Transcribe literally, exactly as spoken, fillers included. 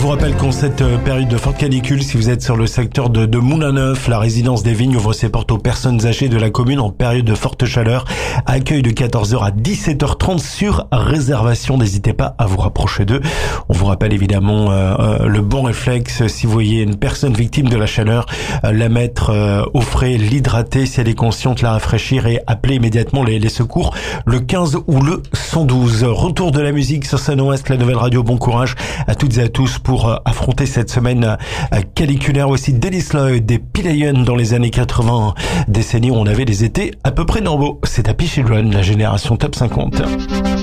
vous rappelle qu'en cette période de forte canicule, si vous êtes sur le secteur de, de Moulin-Neuf, la résidence des Vignes ouvre ses portes aux personnes âgées de la commune en période de forte chaleur. Accueil de quatorze heures à dix-sept heures trente sur réservation. N'hésitez pas à vous rapprocher d'eux. On vous rappelle évidemment euh, euh, le bon réflexe, si vous voyez une personne victime de la chaleur, euh, la mettre euh, au frais, l'hydrater, si elle est consciente, la rafraîchir et appeler immédiatement les, les secours, le quinze ou le cent douze. Retour de la musique sur Sun Ouest, la nouvelle radio. Bon courage à toutes et à tous pour euh, affronter cette semaine euh, caniculaire. Aussi Dennis Lloyd, des Pilayon dans les années quatre-vingts, décennie où on avait des étés à peu près normaux. C'est Happy Children, la génération Top cinquante.